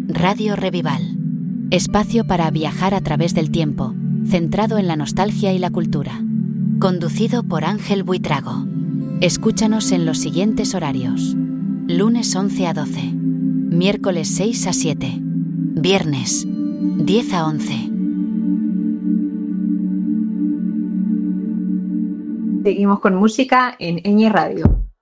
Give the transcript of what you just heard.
Radio Revival. Espacio para viajar a través del tiempo, centrado en la nostalgia y la cultura. Conducido por Ángel Buitrago. Escúchanos en los siguientes horarios: lunes 11 a 12, miércoles 6 a 7, viernes 10 a 11. Seguimos con música en Ñ Radio.